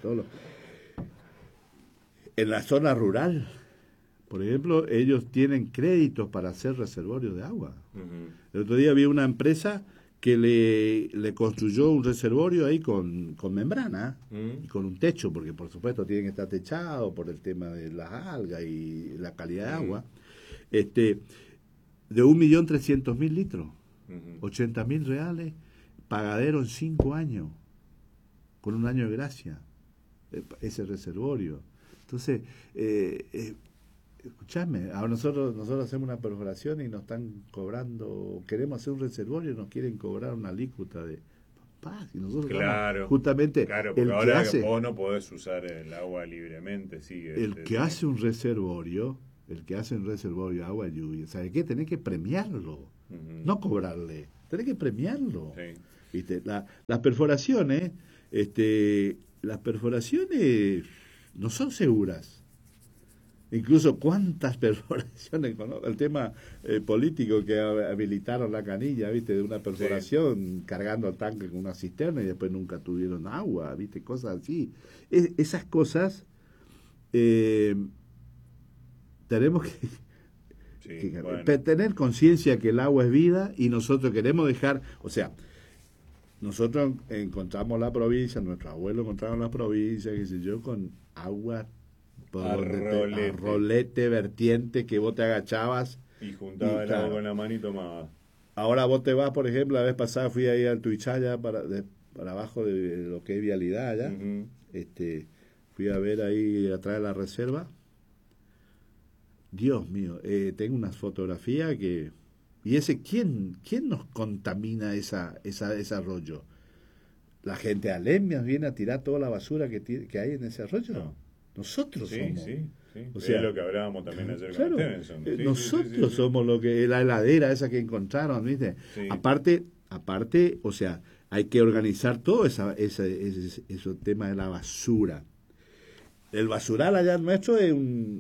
en la zona rural, por ejemplo, ellos tienen créditos para hacer reservorios de agua. El otro día vi una empresa que le construyó un reservorio ahí con membrana y con un techo, porque por supuesto tienen que estar techados por el tema de las algas y la calidad de agua, de 1.300.000 litros, 80.000 reales, pagadero en 5 años, con 1 año de gracia, ese reservorio. Entonces, escuchame, ahora nosotros hacemos una perforación y nos están cobrando, queremos hacer un reservorio y nos quieren cobrar una alícuota de paz. Y nosotros Claro, justamente claro, el porque que ahora hace, vos no podés usar el agua libremente, sí. el que hace un reservorio, de agua de lluvia, ¿sabe qué? Tenés que premiarlo, no cobrarle, tenés que premiarlo. Sí. ¿Viste? Las perforaciones, las perforaciones no son seguras. Incluso cuántas perforaciones, ¿no? El tema político que habilitaron la canilla, ¿viste? De una perforación cargando el tanque con una cisterna y después nunca tuvieron agua, ¿viste? Cosas así. Esas cosas tenemos que tener conciencia que el agua es vida y nosotros queremos dejar, o sea, nosotros encontramos la provincia, nuestros abuelos encontraron la provincia, qué sé yo, con agua rolete, vertiente, que vos te agachabas y juntabas el agua con la mano y tomabas. Ahora vos te vas, por ejemplo, la vez pasada fui ahí al Tuichaya para abajo de lo que es vialidad allá. Fui a ver ahí atrás de la reserva. Dios mío, tengo unas fotografías que... ¿Y quién nos contamina ese arroyo? ¿La gente de Alemias viene a tirar toda la basura que hay en ese arroyo? No. Nosotros somos. Sí. O sea, es lo que hablábamos también ayer claro, con Stevenson. Nosotros somos lo que la heladera esa que encontraron, ¿viste? Sí. Aparte, o sea, hay que organizar todo ese tema de la basura. El basural allá nuestro es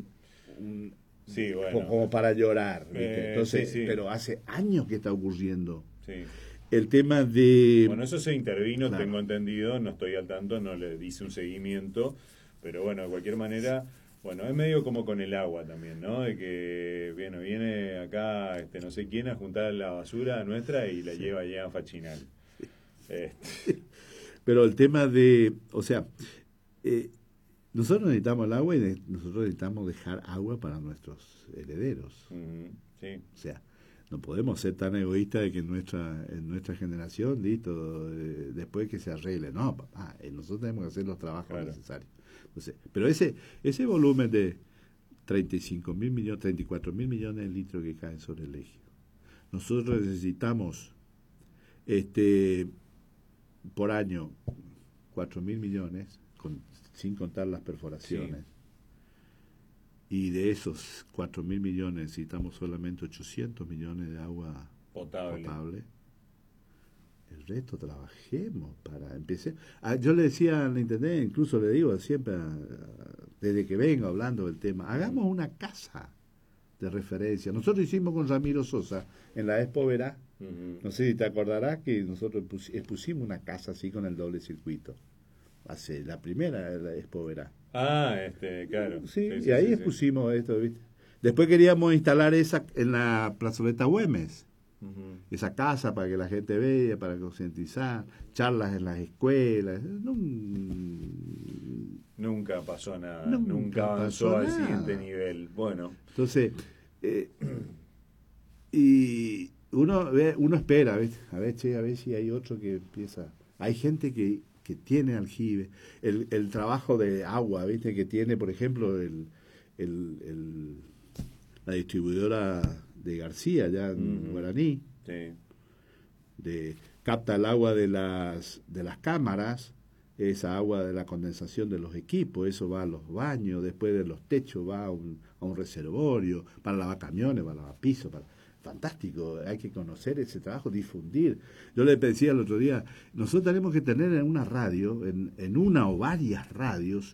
como para llorar, ¿viste? Entonces, pero hace años que está ocurriendo. Sí. El tema de... Bueno, eso se intervino, claro. Tengo entendido, no estoy al tanto, no le hice un seguimiento, pero bueno, de cualquier manera, bueno, es medio como con el agua también, ¿no? De que, bueno, viene acá no sé quién a juntar la basura nuestra y la lleva allá a Fachinal. Pero el tema de, o sea, nosotros necesitamos el agua y nosotros necesitamos dejar agua para nuestros herederos. Sí. O sea, no podemos ser tan egoístas de que en nuestra generación, listo, después que se arregle. No, papá, nosotros tenemos que hacer los trabajos necesarios. Entonces, pero ese volumen de 34 mil millones de litros que caen sobre el eje, nosotros necesitamos por año 4.000 millones, sin contar las perforaciones. Sí. Y de esos 4.000 millones necesitamos solamente 800 millones de agua potable. El resto trabajemos para empezar. Yo le decía al intendente, incluso le digo siempre, desde que vengo hablando del tema, hagamos una casa de referencia. Nosotros hicimos con Ramiro Sosa en la Expo Verá, no sé si te acordarás que nosotros expusimos una casa así con el doble circuito. Hace la primera la Expo Verá. Claro. Sí, y ahí expusimos esto, ¿viste? Después queríamos instalar esa en la plazoleta Güemes. Esa casa para que la gente vea, para concientizar, charlas en las escuelas. Nunca pasó nada, nunca avanzó al siguiente nivel. Bueno. Entonces, y uno espera, ¿ves? A ver si hay otro que empieza. Hay gente que tiene aljibe, el trabajo de agua, ¿viste? Que tiene, por ejemplo, la distribuidora de García, allá en Guaraní, capta el agua de las cámaras, esa agua de la condensación de los equipos, eso va a los baños, después de los techos va a un reservorio, para lavar camiones, para lavar pisos, fantástico, hay que conocer ese trabajo, difundir. Yo le decía el otro día, nosotros tenemos que tener en una radio, en una o varias radios,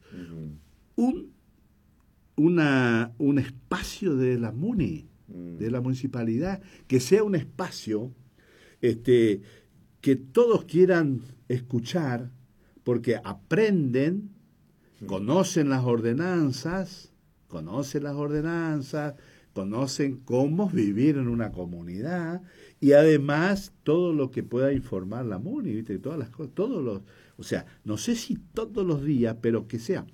un espacio de la MUNI, de la municipalidad, que sea un espacio que todos quieran escuchar, porque aprenden, conocen las ordenanzas, conocen cómo vivir en una comunidad y además todo lo que pueda informar la MUNI, ¿viste? Todas las cosas, o sea, no sé si todos los días, pero que sea.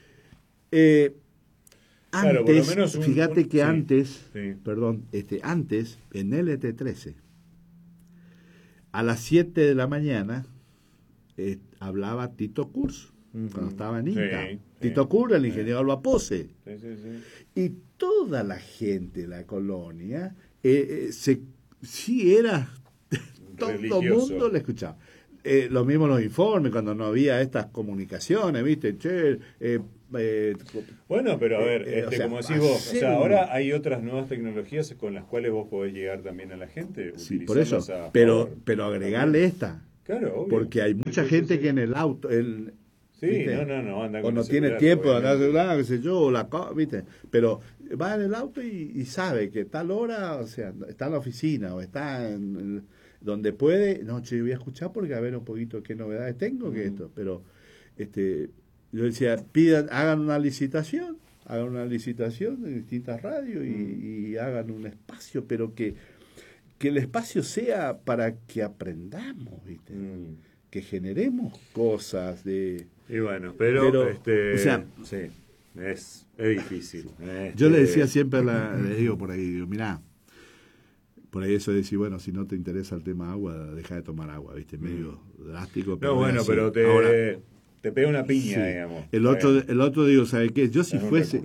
Claro, antes, por lo menos fíjate que antes, sí. Antes en LT13 a las 7 de la mañana hablaba Tito Kurz, cuando estaba en Inca. Tito Kurz, el ingeniero Alba Pose. Y toda la gente de la colonia, era todo el mundo le escuchaba. lo mismo los informes, cuando no había estas comunicaciones, ¿viste? Che, bueno, pero a ver, o sea, como decís vos, o hacer sea, ahora hay otras nuevas tecnologías con las cuales vos podés llegar también a la gente. Sí, por eso, utilizarlas a pero favor. agregarle esta, Claro, obvio. porque hay mucha Sí, gente sí. que en el auto, Sí, ¿viste? no, anda O con no el tiene celular, tiempo de andar obviamente. celular, qué sé yo, o ¿viste? Pero va en el auto y sabe que tal hora, o sea, está en la oficina o está donde puede, no, che, voy a escuchar porque a ver un poquito qué novedades tengo que esto, pero yo decía, hagan una licitación en distintas radios y hagan un espacio, pero que el espacio sea para que aprendamos, ¿viste? Que generemos cosas de... Y bueno, pero o sea, sí, es difícil. yo le decía siempre, les digo por ahí, digo, mirá, por ahí eso de decir, bueno, si no te interesa el tema agua, deja de tomar agua, ¿viste? Medio drástico. No, bueno, así. pero Ahora, te pega una piña, sí. digamos. El otro digo, ¿sabe qué? Yo si Es un fuese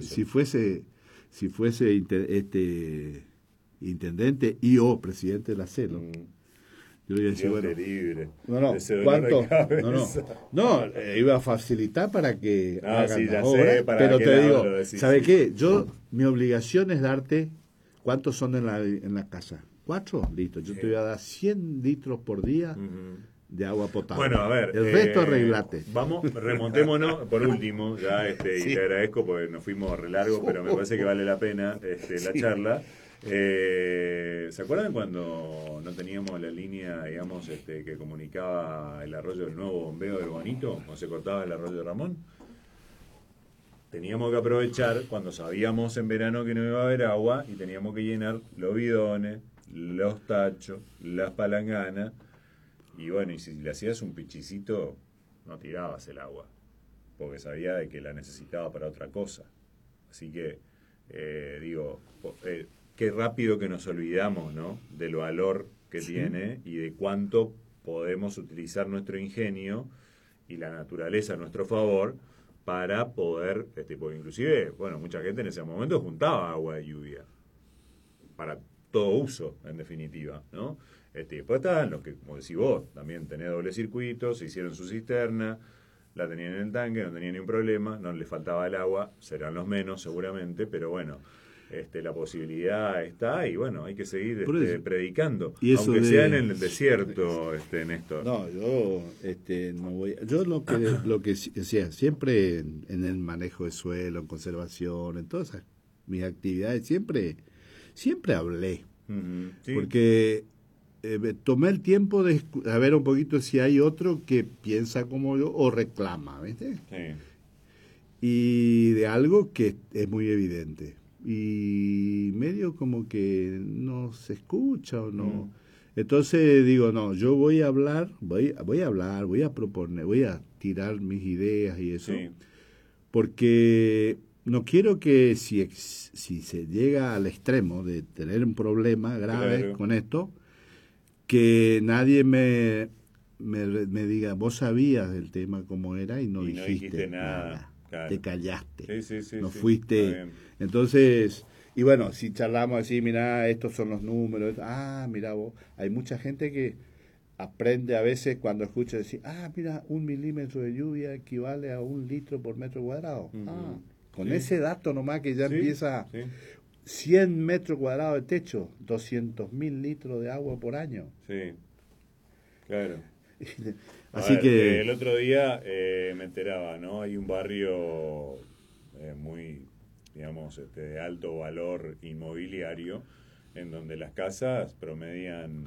intendente y o presidente de la CELO, yo le iba a decir, Dios bueno, te libre. no, Ese dolor de ¿cuánto? cabeza. No, iba a facilitar para que No, hagan sí, ya las sé, obras, para pero qué te lado digo, lo decís, ¿sabe sí. qué? Mi obligación es darte, ¿cuántos son en la casa? 4, listo, yo te voy a dar 100 litros por día de agua potable. Bueno, a ver. El resto arreglate. Vamos, remontémonos por último, ya y te agradezco porque nos fuimos re largo, pero me parece que vale la pena la charla. ¿Se acuerdan cuando no teníamos la línea, digamos, que comunicaba el arroyo del Nuevo Bombeo del Bonito, cuando se cortaba el arroyo de Ramón? Teníamos que aprovechar cuando sabíamos en verano que no iba a haber agua y teníamos que llenar los bidones, los tachos, las palanganas. Y bueno, y si le hacías un pichicito, no tirabas el agua, porque sabía de que la necesitaba para otra cosa. Así que, qué rápido que nos olvidamos, ¿no?, del valor que tiene y de cuánto podemos utilizar nuestro ingenio y la naturaleza a nuestro favor para poder, porque inclusive, bueno, mucha gente en ese momento juntaba agua de lluvia para todo uso, en definitiva, ¿no? Después estaban los que, como decís vos, también tenía doble circuito, se hicieron su cisterna, la tenían en el tanque, no tenían ningún problema, no les faltaba el agua, serán los menos seguramente, pero bueno, la posibilidad está y bueno, hay que seguir predicando, y eso aunque sea en el desierto, Néstor. No, yo no voy. Yo lo que decía, siempre en el manejo de suelo, en conservación, en todas mis actividades, siempre hablé. Sí. Porque tomé el tiempo de ver un poquito si hay otro que piensa como yo o reclama, ¿viste? Sí. Y de algo que es muy evidente. Y medio como que no se escucha o no. Entonces digo, no, yo voy a hablar, voy a proponer, voy a tirar mis ideas y eso. Sí. Porque no quiero que si se llega al extremo de tener un problema grave con esto, que nadie me diga, vos sabías del tema cómo era y no dijiste nada. Claro. Te callaste. Sí, no fuiste. Entonces, y bueno, si charlamos así, mirá, estos son los números. Mirá vos, hay mucha gente que aprende a veces cuando escucha decir, mira, 1 milímetro de lluvia equivale a 1 litro por metro cuadrado. Con ese dato nomás que ya empieza 100 metros cuadrados de techo, 200.000 litros de agua por año. Sí, claro. Así que el otro día me enteraba, ¿no? Hay un barrio muy, digamos, de alto valor inmobiliario en donde las casas promedian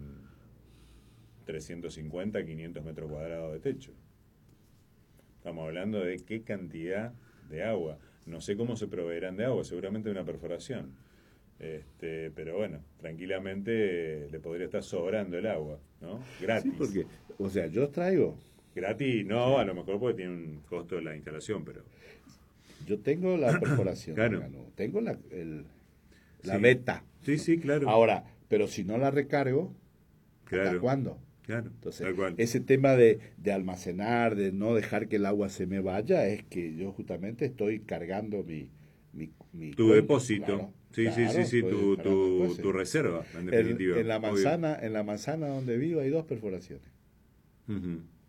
350, 500 metros cuadrados de techo. Estamos hablando de qué cantidad de agua. No sé cómo se proveerán de agua, seguramente de una perforación. Pero bueno, tranquilamente le podría estar sobrando el agua, ¿no? Gratis. Sí, porque, o sea, yo traigo. Gratis, no, a lo mejor porque tiene un costo de la instalación, pero... Yo tengo la perforación, claro. Tengo la beta. Sí, claro. Ahora, pero si no la recargo, claro. ¿hasta cuándo? Claro, entonces, tal cual. Ese tema de almacenar, de no dejar que el agua se me vaya, es que yo justamente estoy cargando tu depósito. Claro, sí, tu reserva, en definitiva. En la manzana donde vivo hay 2 perforaciones.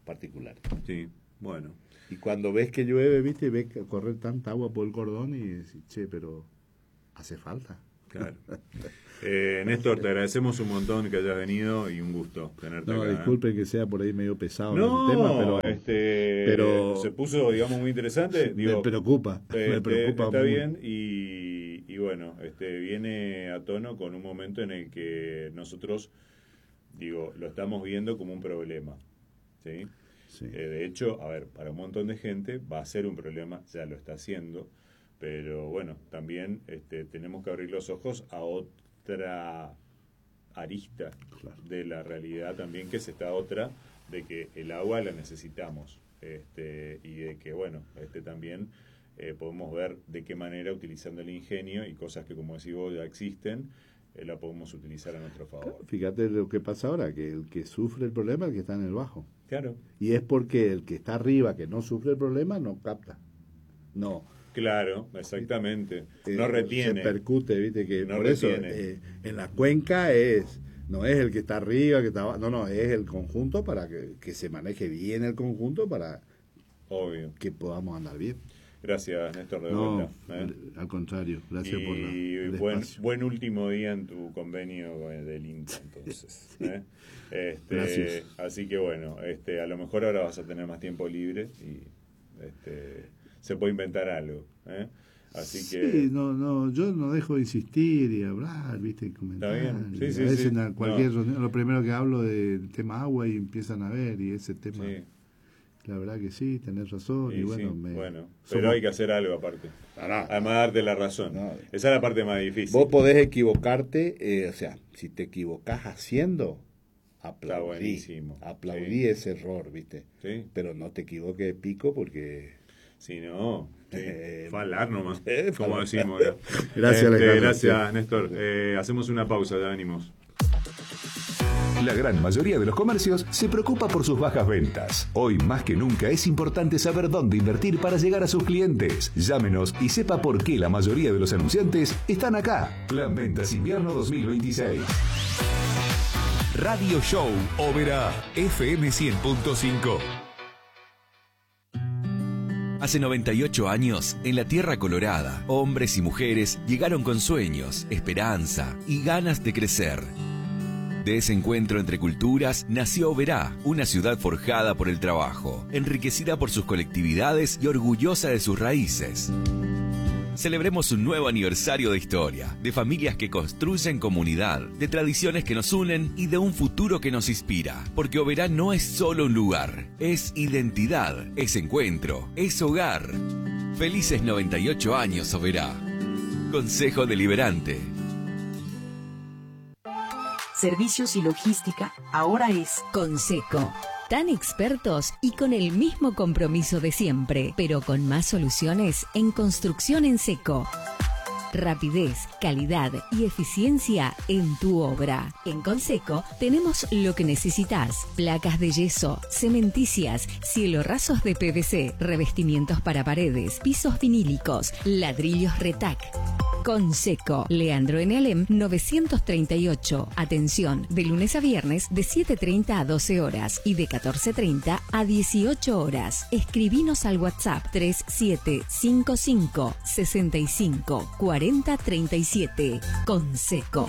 particulares. Sí, bueno. Y cuando ves que llueve, viste, ves correr tanta agua por el cordón y decís, che, pero hace falta. Claro. Néstor, te agradecemos un montón que hayas venido y un gusto tenerte acá. Disculpen que sea por ahí medio pesado no, el tema, pero se puso, digamos, muy interesante. Me preocupa está muy. bien y bueno, viene a tono con un momento en el que nosotros, lo estamos viendo como un problema, ¿sí? Sí. De hecho, a ver, para un montón de gente va a ser un problema, ya lo está haciendo, pero bueno, también tenemos que abrir los ojos a otra arista de la realidad también, que es esta otra de que el agua la necesitamos, y de que, bueno, también podemos ver de qué manera, utilizando el ingenio y cosas que, como decís vos, ya existen, la podemos utilizar a nuestro favor. Fíjate lo que pasa ahora, que el que sufre el problema es el que está en el bajo. Claro. Y es porque el que está arriba, que no sufre el problema, no capta. No. Claro, exactamente. No retiene. Se percute, viste, que no por retiene. Eso en la cuenca no es el que está arriba, que está abajo, no, es el conjunto para que se maneje bien el conjunto para que podamos andar bien. Gracias, Néstor, de vuelta. Al contrario, gracias por el buen último día en tu convenio del INTA, entonces. Sí. Gracias. Así que bueno, a lo mejor ahora vas a tener más tiempo libre y se puede inventar algo. Así que sí, yo no dejo de insistir y hablar, viste, comentar. Está bien. Sí, a veces en cualquier reunión, lo primero que hablo del tema agua y empiezan a ver y ese tema. Sí. La verdad que sí, tenés razón. Y bueno, pero hay que hacer algo aparte. Además de darte la razón. Esa es la parte más difícil. Vos podés equivocarte, si te equivocás haciendo, aplaudí ese error, ¿viste? Sí. Pero no te equivoques de pico porque... Si no, falar nomás, como decimos. Gracias, Alejandro. Gracias, Néstor. Hacemos una pausa, ya venimos. La gran mayoría de los comercios se preocupa por sus bajas ventas. Hoy más que nunca es importante saber dónde invertir para llegar a sus clientes. Llámenos y sepa por qué la mayoría de los anunciantes están acá. Plan Ventas Invierno 2026. Radio Show Oberá, FM 100.5. Hace 98 años, en la Tierra Colorada, hombres y mujeres llegaron con sueños, esperanza y ganas de crecer. De ese encuentro entre culturas nació Oberá, una ciudad forjada por el trabajo, enriquecida por sus colectividades y orgullosa de sus raíces. Celebremos un nuevo aniversario de historia, de familias que construyen comunidad, de tradiciones que nos unen y de un futuro que nos inspira. Porque Oberá no es solo un lugar, es identidad, es encuentro, es hogar. Felices 98 años, Oberá. Consejo Deliberante. Servicios y logística ahora es Conseco. Tan expertos y con el mismo compromiso de siempre, pero con más soluciones en construcción en seco. Rapidez, calidad y eficiencia en tu obra. En Conseco tenemos lo que necesitas: placas de yeso, cementicias, cielorrasos de PVC, revestimientos para paredes, pisos vinílicos, ladrillos Retac. Conseco, Leandro N. Alem 938. Atención, de lunes a viernes de 7:30 a 12 horas y de 14:30 a 18 horas. Escribinos al WhatsApp 3755 65 40 37. Conseco.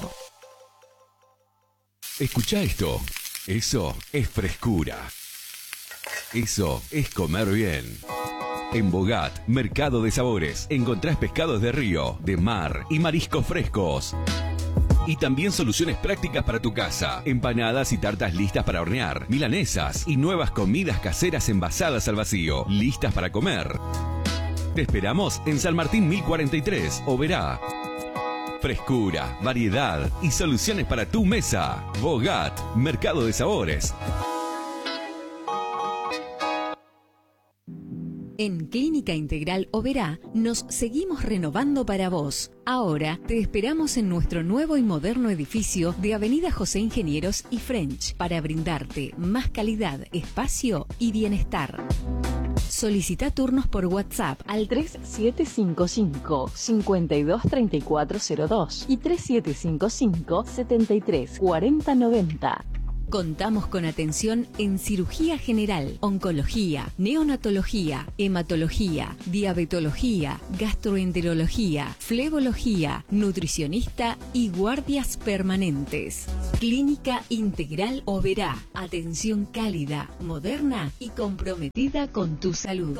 Escucha esto. Eso es frescura. Eso es comer bien. En Bogat, Mercado de Sabores, encontrás pescados de río, de mar y mariscos frescos. Y también soluciones prácticas para tu casa, empanadas y tartas listas para hornear, milanesas y nuevas comidas caseras envasadas al vacío, listas para comer. Te esperamos en San Martín 1043, Oberá. Frescura, variedad y soluciones para tu mesa. Bogat, Mercado de Sabores. En Clínica Integral Oberá nos seguimos renovando para vos. Ahora te esperamos en nuestro nuevo y moderno edificio de Avenida José Ingenieros y French para brindarte más calidad, espacio y bienestar. Solicita turnos por WhatsApp al 3755 523402 y 3755 734090. Contamos con atención en cirugía general, oncología, neonatología, hematología, diabetología, gastroenterología, flebología, nutricionista y guardias permanentes. Clínica Integral Oberá. Atención cálida, moderna y comprometida con tu salud.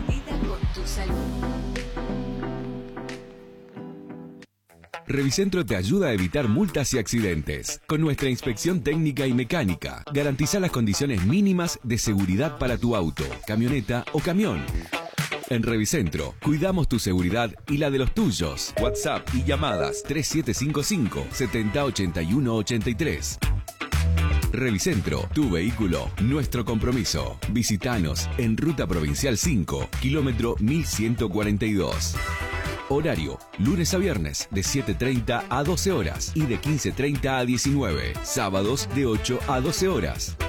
Revicentro te ayuda a evitar multas y accidentes. Con nuestra inspección técnica y mecánica, garantiza las condiciones mínimas de seguridad para tu auto, camioneta o camión. En Revicentro, cuidamos tu seguridad y la de los tuyos. WhatsApp y llamadas 3755 7081 83. Revicentro, tu vehículo, nuestro compromiso. Visítanos en Ruta Provincial 5, kilómetro 1142. Horario, lunes a viernes de 7:30 a 12 horas y de 15:30 a 19. Sábados de 8 a 12 horas.